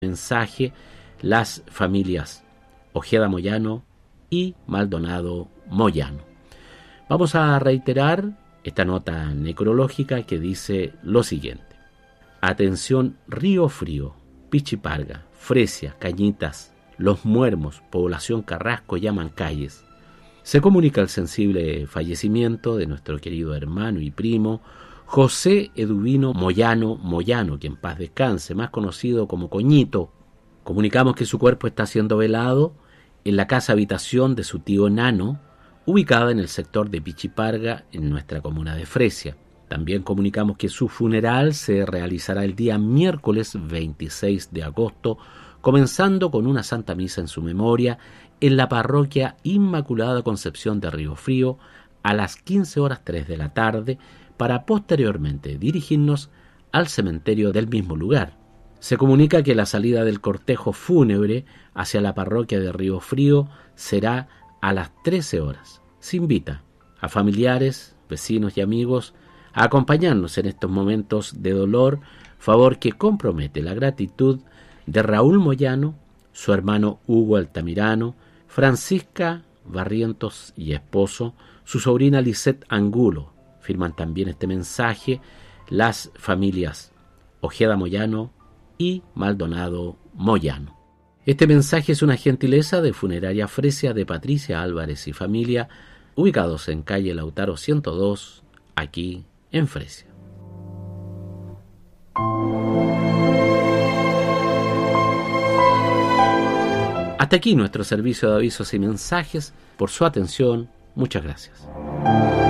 mensaje las familias Ojeda Moyano y Maldonado Moyano. Vamos a reiterar esta nota necrológica que dice lo siguiente. Atención, Río Frío, Pichiparga, Fresia, Cañitas, Los Muermos, Población Carrasco, Llaman-Calles. Se comunica el sensible fallecimiento de nuestro querido hermano y primo José Eduvino Moyano, que en paz descanse, más conocido como Coñito. Comunicamos que su cuerpo está siendo velado en la casa habitación de su tío Nano, ubicada en el sector de Pichiparga, en nuestra comuna de Fresia. También comunicamos que su funeral se realizará el día miércoles 26 de agosto, comenzando con una santa misa en su memoria en la parroquia Inmaculada Concepción de Río Frío a las 15:03 de la tarde, para posteriormente dirigirnos al cementerio del mismo lugar. Se comunica que la salida del cortejo fúnebre hacia la parroquia de Río Frío será a las 13 horas. Se invita a familiares, vecinos y amigos a acompañarnos en estos momentos de dolor, favor que compromete la gratitud de Raúl Moyano, su hermano Hugo Altamirano, Francisca Barrientos y esposo, su sobrina Lisette Angulo. Firman también este mensaje las familias Ojeda Moyano y Maldonado Moyano. Este mensaje es una gentileza de Funeraria Fresia de Patricia Álvarez y familia, ubicados en calle Lautaro 102, aquí en Fresia. Hasta aquí nuestro servicio de avisos y mensajes. Por su atención, muchas gracias.